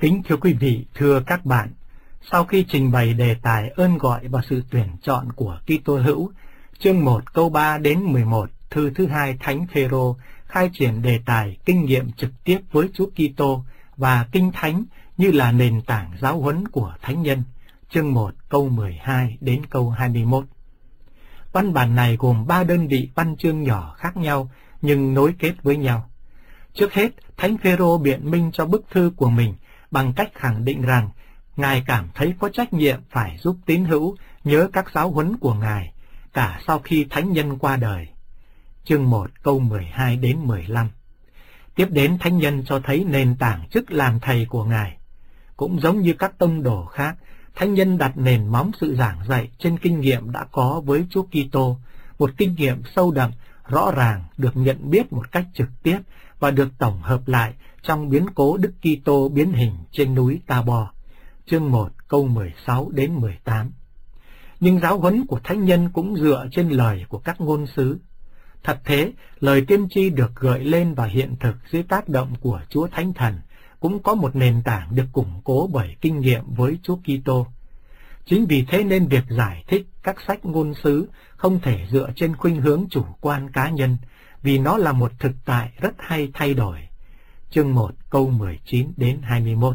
Kính thưa quý vị, thưa các bạn, sau khi trình bày đề tài ơn gọi và sự tuyển chọn của Kitô hữu, chương 1 câu 3 đến 11, thư thứ 2 Thánh Phêrô khai triển đề tài kinh nghiệm trực tiếp với Chúa Kitô và Kinh Thánh như là nền tảng giáo huấn của thánh nhân, chương 1 câu 12 đến câu 21. Văn bản này gồm 3 đơn vị văn chương nhỏ khác nhau nhưng nối kết với nhau. Trước hết, Thánh Phêrô biện minh cho bức thư của mình bằng cách khẳng định rằng Ngài cảm thấy có trách nhiệm phải giúp tín hữu nhớ các giáo huấn của Ngài, cả sau khi thánh nhân qua đời. Chương 1 câu 12 đến 15. Tiếp đến thánh nhân cho thấy nền tảng chức làm thầy của Ngài. Cũng giống như các tông đồ khác, thánh nhân đặt nền móng sự giảng dạy trên kinh nghiệm đã có với Chúa Kitô, một kinh nghiệm sâu đậm, rõ ràng, được nhận biết một cách trực tiếp và được tổng hợp lại trong biến cố Đức Kitô biến hình trên núi Ta-bo, chương 1 câu 16 đến 18. Nhưng giáo huấn của thánh nhân cũng dựa trên lời của các ngôn sứ. Thật thế, lời tiên tri được gợi lên và hiện thực dưới tác động của Chúa Thánh Thần cũng có một nền tảng được củng cố bởi kinh nghiệm với Chúa Kitô. Chính vì thế nên việc giải thích các sách ngôn sứ không thể dựa trên khuynh hướng chủ quan cá nhân, vì nó là một thực tại rất hay thay đổi. Chương 1 câu 19 đến 21.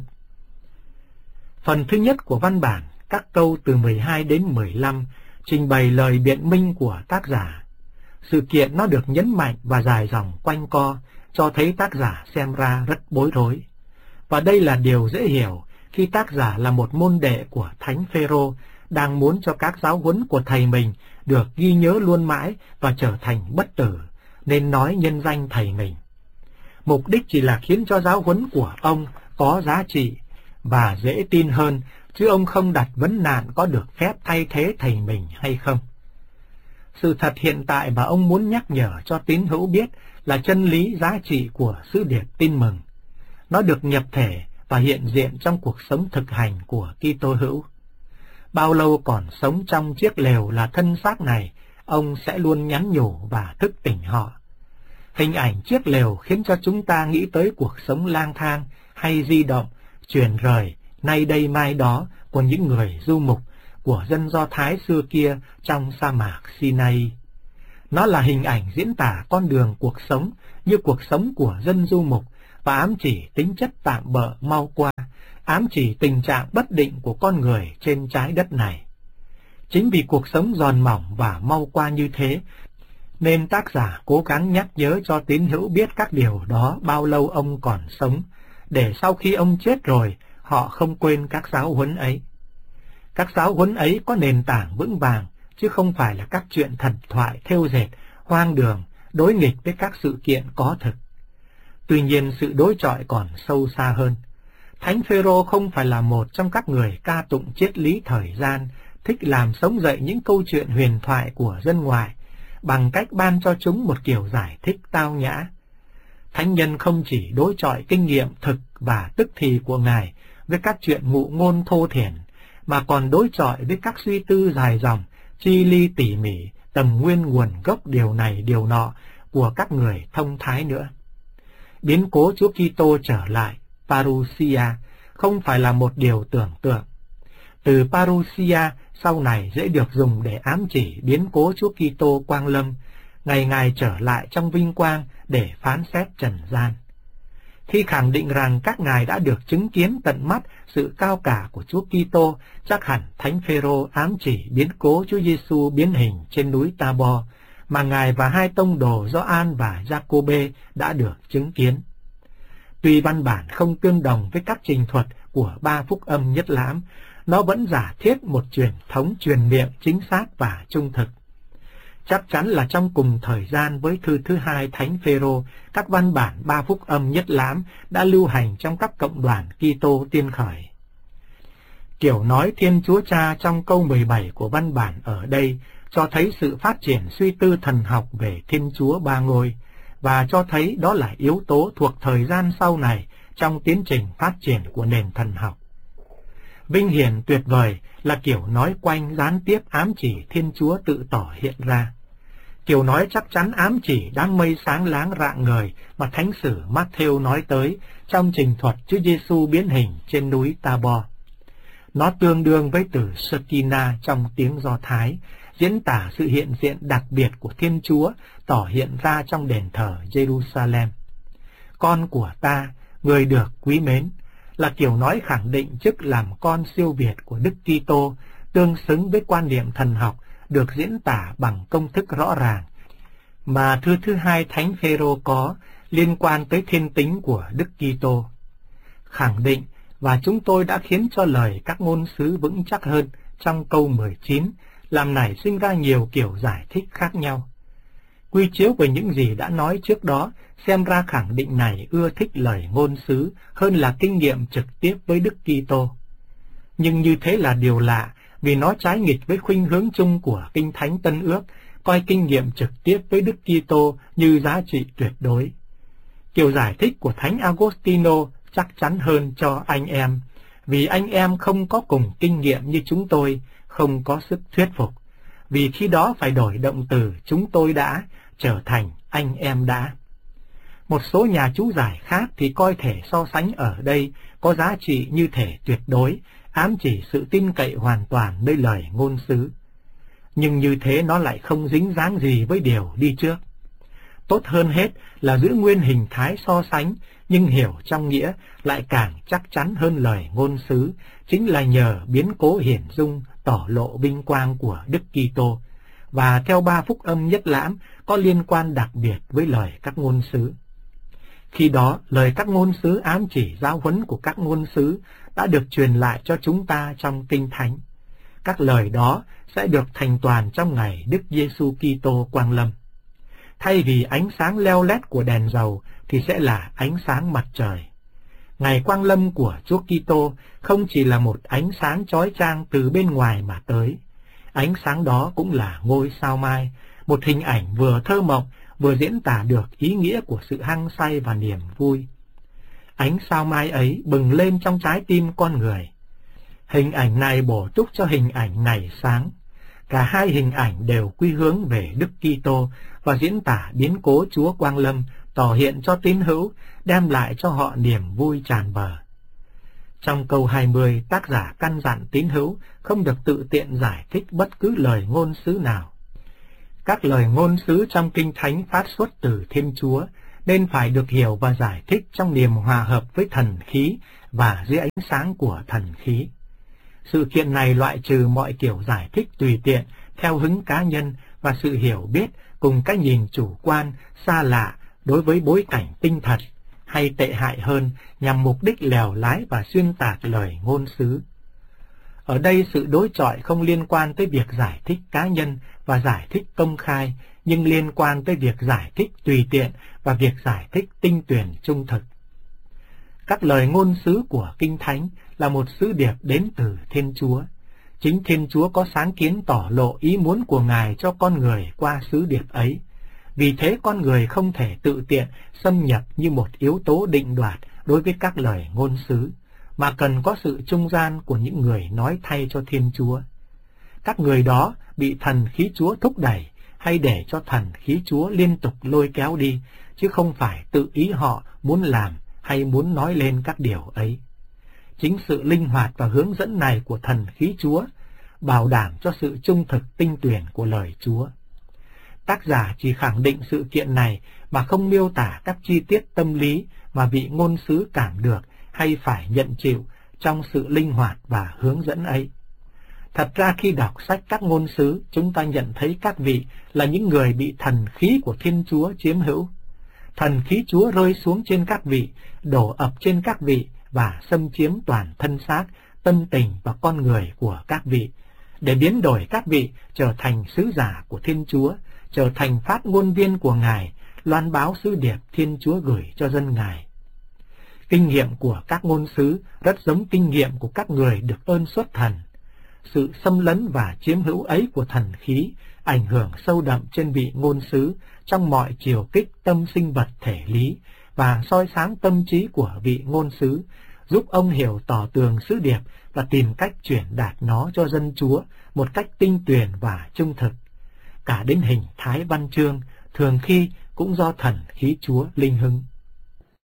Phần thứ nhất của văn bản, các câu từ 12 đến 15, trình bày lời biện minh của tác giả. Sự kiện nó được nhấn mạnh và dài dòng quanh co, cho thấy tác giả xem ra rất bối rối. Và đây là điều dễ hiểu khi tác giả là một môn đệ của Thánh Phêrô, đang muốn cho các giáo huấn của thầy mình được ghi nhớ luôn mãi và trở thành bất tử, nên nói nhân danh thầy mình. Mục đích chỉ là khiến cho giáo huấn của ông có giá trị và dễ tin hơn, chứ ông không đặt vấn nạn có được phép thay thế thầy mình hay không. Sự thật hiện tại mà ông muốn nhắc nhở cho tín hữu biết là chân lý giá trị của sứ điệp tin mừng. Nó được nhập thể và hiện diện trong cuộc sống thực hành của Kitô hữu. Bao lâu còn sống trong chiếc lều là thân xác này, ông sẽ luôn nhắn nhủ và thức tỉnh họ. Hình ảnh chiếc lều khiến cho chúng ta nghĩ tới cuộc sống lang thang hay di động, chuyển rời, nay đây mai đó của những người du mục, của dân Do Thái xưa kia trong sa mạc Sinai. Nó là hình ảnh diễn tả con đường cuộc sống như cuộc sống của dân du mục và ám chỉ tính chất tạm bợ mau qua, ám chỉ tình trạng bất định của con người trên trái đất này. Chính vì cuộc sống giòn mỏng và mau qua như thế, nên tác giả cố gắng nhắc nhớ cho tín hữu biết các điều đó bao lâu ông còn sống, để sau khi ông chết rồi, họ không quên các giáo huấn ấy. Các giáo huấn ấy có nền tảng vững vàng, chứ không phải là các chuyện thần thoại thêu dệt, hoang đường, đối nghịch với các sự kiện có thực. Tuy nhiên, sự đối chọi còn sâu xa hơn. Thánh Phêrô không phải là một trong các người ca tụng triết lý thời gian, thích làm sống dậy những câu chuyện huyền thoại của dân ngoại, bằng cách ban cho chúng một kiểu giải thích tao nhã. Thánh nhân không chỉ đối chọi kinh nghiệm thực và tức thì của Ngài với các chuyện ngụ ngôn thô thiển, mà còn đối chọi với các suy tư dài dòng, chi ly tỉ mỉ, tầng nguyên nguồn gốc điều này điều nọ của các người thông thái nữa. Biến cố Chúa Kitô trở lại, parousia, không phải là một điều tưởng tượng. Từ parousia sau này dễ được dùng để ám chỉ biến cố Chúa Kitô quang lâm, ngày Ngài trở lại trong vinh quang để phán xét trần gian. Khi khẳng định rằng các ngài đã được chứng kiến tận mắt sự cao cả của Chúa Kitô, chắc hẳn Thánh Phêrô ám chỉ biến cố Chúa Giêsu biến hình trên núi Ta-bo mà ngài và hai tông đồ Gioan và Giacôbê đã được chứng kiến. Tuy văn bản không tương đồng với các trình thuật của 3 phúc âm nhất lãm, nó vẫn giả thiết một truyền thống truyền miệng chính xác và trung thực. Chắc chắn là trong cùng thời gian với thư thứ 2 Thánh Phêrô, các văn bản 3 phúc âm nhất lãm đã lưu hành trong các cộng đoàn Kitô tiên khởi. Kiểu nói Thiên Chúa Cha trong câu 17 của văn bản ở đây cho thấy sự phát triển suy tư thần học về Thiên Chúa Ba Ngôi, và cho thấy đó là yếu tố thuộc thời gian sau này trong tiến trình phát triển của nền thần học. Vinh hiển tuyệt vời là kiểu nói quanh gián tiếp ám chỉ Thiên Chúa tự tỏ hiện ra. Kiểu nói chắc chắn ám chỉ đám mây sáng láng rạng ngời mà Thánh sử Matthew nói tới trong trình thuật Chúa Giêsu biến hình trên núi Tabor. Nó tương đương với từ Shekinah trong tiếng Do Thái, diễn tả sự hiện diện đặc biệt của Thiên Chúa tỏ hiện ra trong đền thờ Jerusalem. Con của ta, người được quý mến, là kiểu nói khẳng định chức làm con siêu việt của Đức Kitô, tương xứng với quan niệm thần học được diễn tả bằng công thức rõ ràng mà thư thứ hai Thánh Phêrô có liên quan tới thiên tính của Đức Kitô. Khẳng định và chúng tôi đã khiến cho lời các ngôn sứ vững chắc hơn trong câu 19, làm nảy sinh ra nhiều kiểu giải thích khác nhau. Quy chiếu về những gì đã nói trước đó, xem ra khẳng định này ưa thích lời ngôn sứ hơn là kinh nghiệm trực tiếp với Đức Kitô. Nhưng như thế là điều lạ, vì nó trái nghịch với khuynh hướng chung của Kinh Thánh Tân Ước, coi kinh nghiệm trực tiếp với Đức Kitô như giá trị tuyệt đối. Kiểu giải thích của Thánh Agostino chắc chắn hơn cho anh em, vì anh em không có cùng kinh nghiệm như chúng tôi, không có sức thuyết phục, vì khi đó phải đổi động từ chúng tôi đã trở thành anh em đã. Một số nhà chú giải khác thì coi thể so sánh ở đây có giá trị như thể tuyệt đối, ám chỉ sự tin cậy hoàn toàn nơi lời ngôn sứ. Nhưng như thế nó lại không dính dáng gì với điều đi trước. Tốt hơn hết là giữ nguyên hình thái so sánh, nhưng hiểu trong nghĩa lại càng chắc chắn hơn lời ngôn sứ, chính là nhờ biến cố hiển dung tỏ lộ vinh quang của Đức Kitô, và theo ba phúc âm nhất lãm có liên quan đặc biệt với lời các ngôn sứ. Khi đó, lời các ngôn sứ ám chỉ giáo huấn của các ngôn sứ đã được truyền lại cho chúng ta trong Kinh Thánh. Các lời đó sẽ được thành toàn trong ngày Đức Giêsu Kitô quang lâm. Thay vì ánh sáng leo lét của đèn dầu thì sẽ là ánh sáng mặt trời. Ngày quang lâm của Chúa Kitô không chỉ là một ánh sáng chói chang từ bên ngoài mà tới. Ánh sáng đó cũng là ngôi sao mai, một hình ảnh vừa thơ mộng vừa diễn tả được ý nghĩa của sự hăng say và niềm vui. Ánh sao mai ấy bừng lên trong trái tim con người. Hình ảnh này bổ túc cho hình ảnh ngày sáng. Cả hai hình ảnh đều quy hướng về Đức Kitô và diễn tả biến cố Chúa quang lâm, tỏ hiện cho tín hữu, đem lại cho họ niềm vui tràn bờ. Trong câu 20, tác giả căn dặn tín hữu không được tự tiện giải thích bất cứ lời ngôn sứ nào. Các lời ngôn sứ trong Kinh Thánh phát xuất từ Thiên Chúa, nên phải được hiểu và giải thích trong niềm hòa hợp với thần khí và dưới ánh sáng của thần khí. Sự kiện này loại trừ mọi kiểu giải thích tùy tiện, theo hứng cá nhân và sự hiểu biết cùng cái nhìn chủ quan, xa lạ đối với bối cảnh tinh thật, hay tệ hại hơn, nhằm mục đích lèo lái và xuyên tạc lời ngôn sứ. Ở đây sự đối chọi không liên quan tới việc giải thích cá nhân và giải thích công khai, nhưng liên quan tới việc giải thích tùy tiện và việc giải thích tinh tuyển trung thực. Các lời ngôn sứ của Kinh Thánh là một sứ điệp đến từ Thiên Chúa. Chính Thiên Chúa có sáng kiến tỏ lộ ý muốn của Ngài cho con người qua sứ điệp ấy. Vì thế con người không thể tự tiện xâm nhập như một yếu tố định đoạt đối với các lời ngôn sứ, mà cần có sự trung gian của những người nói thay cho Thiên Chúa. Các người đó bị thần khí Chúa thúc đẩy hay để cho thần khí Chúa liên tục lôi kéo đi, chứ không phải tự ý họ muốn làm hay muốn nói lên các điều ấy. Chính sự linh hoạt và hướng dẫn này của thần khí Chúa bảo đảm cho sự trung thực tinh tuyển của lời Chúa. Tác giả chỉ khẳng định sự kiện này mà không miêu tả các chi tiết tâm lý mà vị ngôn sứ cảm được hay phải nhận chịu trong sự linh hoạt và hướng dẫn ấy. Thật ra khi đọc sách các ngôn sứ, chúng ta nhận thấy các vị là những người bị thần khí của Thiên Chúa chiếm hữu. Thần khí Chúa rơi xuống trên các vị, đổ ập trên các vị và xâm chiếm toàn thân xác, tâm tình và con người của các vị, để biến đổi các vị trở thành sứ giả của Thiên Chúa, trở thành phát ngôn viên của Ngài, loan báo sứ điệp Thiên Chúa gửi cho dân Ngài. Kinh nghiệm của các ngôn sứ rất giống kinh nghiệm của các người được ơn xuất thần. Sự xâm lấn và chiếm hữu ấy của thần khí ảnh hưởng sâu đậm trên vị ngôn sứ trong mọi chiều kích tâm sinh vật thể lý và soi sáng tâm trí của vị ngôn sứ, giúp ông hiểu tỏ tường sứ điệp và tìm cách chuyển đạt nó cho dân Chúa một cách tinh tuyền và trung thực. cả đến hình thái văn chương, thường khi cũng do thần khí Chúa linh hứng.